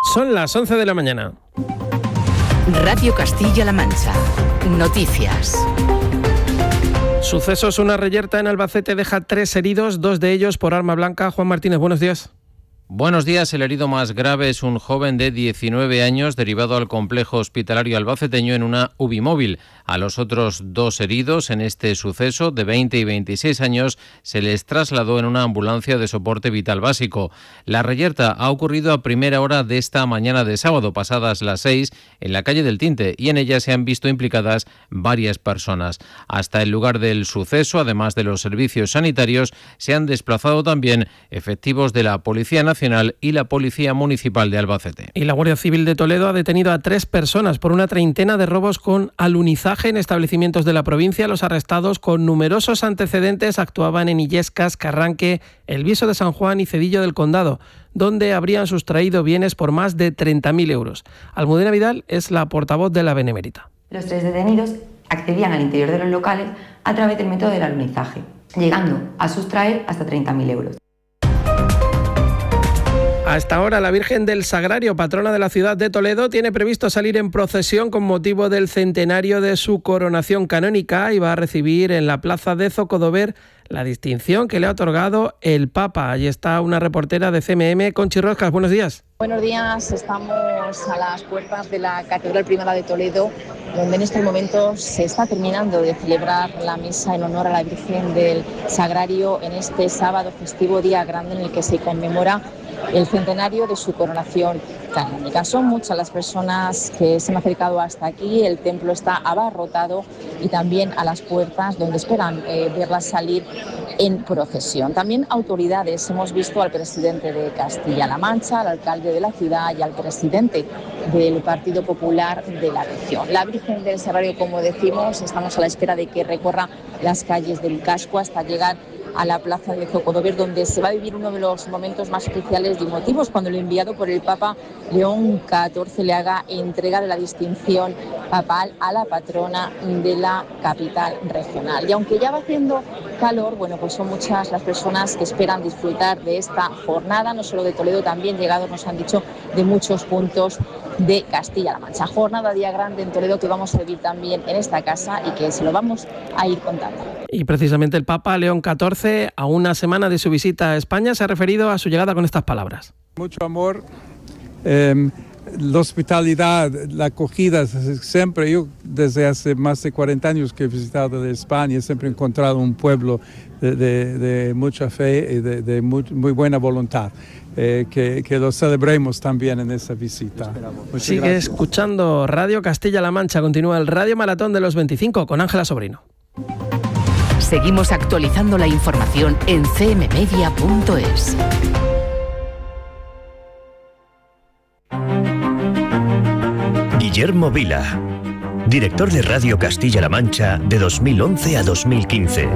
Son las 11 de la mañana. Radio Castilla-La Mancha. Noticias. Sucesos: una reyerta en Albacete deja 3 heridos, 2 de ellos por arma blanca. Juan Martínez, buenos días. Buenos días. El herido más grave es un joven de 19 años derivado al complejo hospitalario albaceteño en una UBI móvil. A los otros 2 heridos en este suceso, de 20 y 26 años, se les trasladó en una ambulancia de soporte vital básico. La reyerta ha ocurrido a primera hora de esta mañana de sábado, pasadas las 6, en la calle del Tinte, y en ella se han visto implicadas varias personas. Hasta el lugar del suceso, además de los servicios sanitarios, se han desplazado también efectivos de la Policía Nacional y la Policía Municipal de Albacete. Y la Guardia Civil de Toledo ha detenido a 3 personas por una treintena de robos con alunizaje en establecimientos de la provincia. Los arrestados, con numerosos antecedentes, actuaban en Illescas, Carranque, El Viso de San Juan y Cedillo del Condado, donde habrían sustraído bienes por más de 30.000 euros. Almudena Vidal es la portavoz de la Benemérita. Los 3 detenidos accedían al interior de los locales a través del método del alunizaje, llegando a sustraer hasta 30.000 euros. Hasta ahora, la Virgen del Sagrario, patrona de la ciudad de Toledo, tiene previsto salir en procesión con motivo del centenario de su coronación canónica y va a recibir en la plaza de Zocodover la distinción que le ha otorgado el Papa. Allí está una reportera de CMM, Conchi Roscas. Buenos días. Buenos días, estamos a las puertas de la Catedral Primera de Toledo, donde en estos momentos se está terminando de celebrar la misa en honor a la Virgen del Sagrario en este sábado festivo, día grande en el que se conmemora el centenario de su coronación canónica. Son muchas las personas que se han acercado hasta aquí, el templo está abarrotado y también a las puertas donde esperan verla salir en procesión. También autoridades, hemos visto al presidente de Castilla-La Mancha, al alcalde de la ciudad y al presidente del Partido Popular de la región. La Virgen del Sagrario, como decimos, estamos a la espera de que recorra las calles del casco hasta llegar a la plaza de Zocodover, donde se va a vivir uno de los momentos más especiales y emotivos, cuando el enviado por el Papa León XIV le haga entrega de la distinción papal a la patrona de la capital regional. Y aunque ya va haciendo calor, bueno, pues son muchas las personas que esperan disfrutar de esta jornada, no solo de Toledo, también llegados, nos han dicho, de muchos puntos de Castilla-La Mancha. Jornada día grande en Toledo que vamos a vivir también en esta casa y que se lo vamos a ir contando. Y precisamente el Papa León XIV, a una semana de su visita a España, se ha referido a su llegada con estas palabras. Mucho amor, la hospitalidad, la acogida, siempre yo desde hace más de 40 años que he visitado de España, siempre he encontrado un pueblo de mucha fe y de muy buena voluntad. Que lo celebremos también en esa visita. Sigue escuchando Radio Castilla-La Mancha. Continúa el Radio Maratón de los 25 con Ángela Sobrino. Seguimos actualizando la información en cmmedia.es. Guillermo Vila, director de Radio Castilla-La Mancha de 2011 a 2015.